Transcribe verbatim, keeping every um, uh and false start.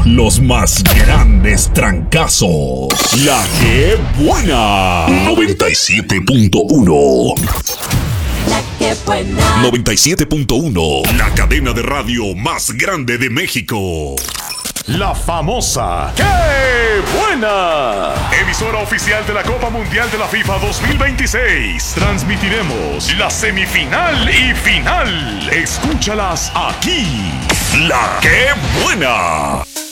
Los más grandes trancazos. La que buena. noventa y siete punto uno. La que buena. noventa y siete punto uno. La cadena de radio más grande de México. La famosa ¡Qué buena! Emisora oficial de la Copa Mundial de la FIFA dos mil veintiséis. Transmitiremos la semifinal y final. Escúchalas aquí. La que buena.